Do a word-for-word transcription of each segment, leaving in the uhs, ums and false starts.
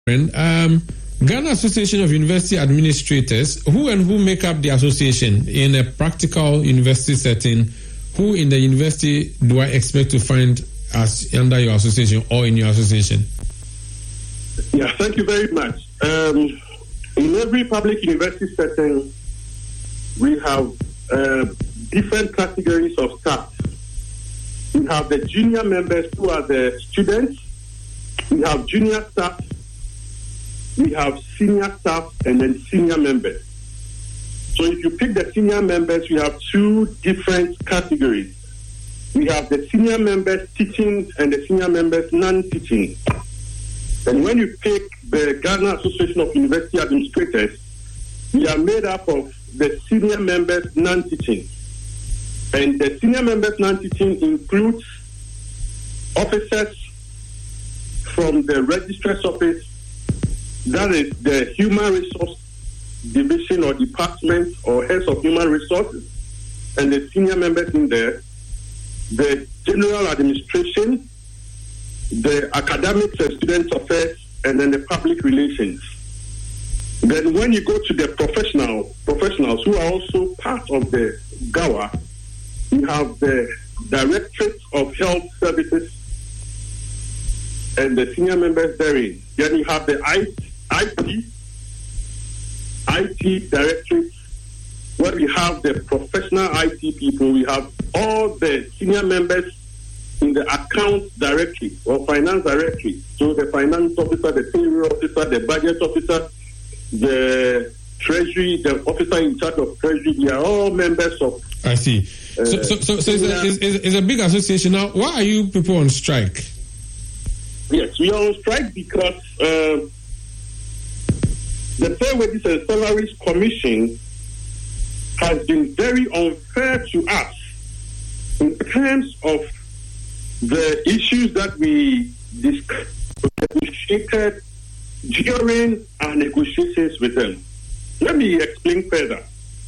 Um, Ghana Association of University Administrators, who and who make up the association in a practical university setting? Who in the university do I expect to find as under your association or in your association? Yeah, thank you very much. Um, in every public university setting, we have uh, different categories of staff. We have the junior members who are the students. We have junior staff. We have senior staff and then senior members. So if you pick the senior members, we have two different categories. We have the senior members teaching and the senior members non-teaching. And when you pick the Ghana Association of University Administrators, we are made up of the senior members non-teaching. And the senior members non-teaching includes officers from the registrar's office, that is the human resource division or department or heads of human resources, and the senior members in there, the general administration, the academics and student affairs, and then the public relations. Then when you go to the professional professionals who are also part of the G A W A, you have the Directorate of Health Services and the senior members therein. Then you have the I T, I T Directorate, where we have the professional I T people. We have all the senior members in the account directory or finance directory. So the finance officer, the payroll officer, the budget officer, the treasury, the officer in charge of treasury, they are all members of. I see. Uh, so, so, so, so it's, a, it's, it's a big association now. Why are you people on strike? Yes, we are on strike because uh, the Fair Wages and Salaries Commission has been very unfair to us in terms of the issues that we negotiated during our negotiations with them. Let me explain further.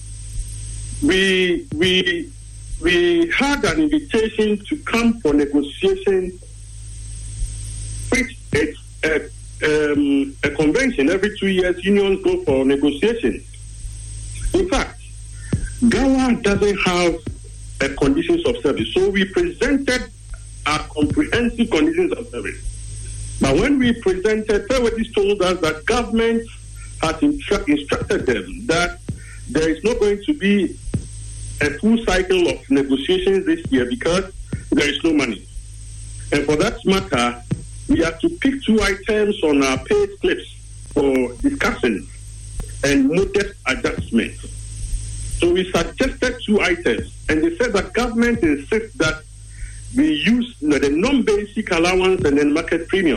We we we had an invitation to come for negotiations, which is a, um, a convention. Every two years, unions go for negotiations. In fact, G A W A doesn't have a conditions of service, so we presented our comprehensive conditions of service. But when we presented, Fair Wages told us that government has instru- instructed them that there is not going to be a full cycle of negotiations this year because there is no money. And for that matter, we have to pick two items on our pay slips for discussion and modest adjustments. So we suggested two items, and they said that government insists that we use you know, the non-basic allowance and then market premium.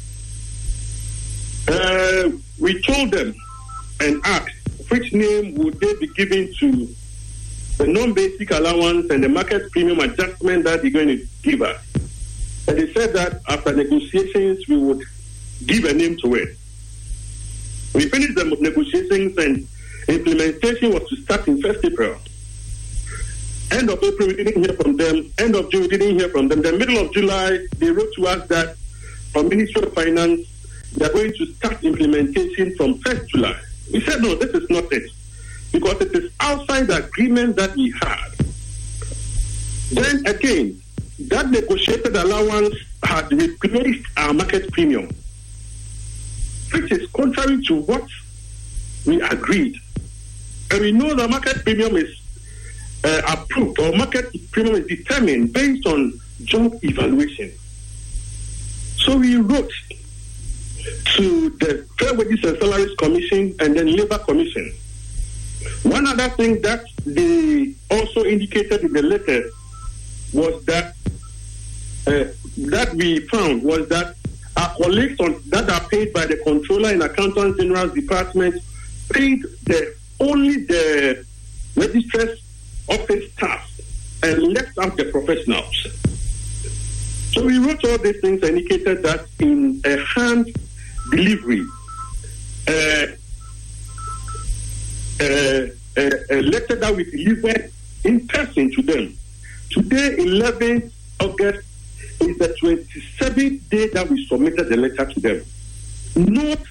Uh, we told them and asked which name would they be given to the non-basic allowance and the market premium adjustment that they're going to give us. And they said that after negotiations, we would give a name to it. We finished the negotiations and implementation was to start in first April. End of April, we didn't hear from them. End of June, we didn't hear from them. The middle of July, they wrote to us that from Ministry of Finance, they are going to start implementation from first July. We said, no, this is not it. Because it is outside the agreement that we had. Then again, that negotiated allowance had replaced our market premium, which is contrary to what we agreed. And we know the market premium is uh, approved, or market premium is determined based on job evaluation. So we wrote to the Fair Wages and Salaries Commission and then Labour Commission. One other thing that they also indicated in the letter was that uh, that we found was that our colleagues on, that are paid by the Controller and Accountant General's Department paid the only the registrar's office staff and left out the professionals. So we wrote all these things and indicated that in a hand delivery, uh, uh, uh, a letter that we delivered in person to them. Today, eleventh August, is the twenty-seventh day that we submitted the letter to them. not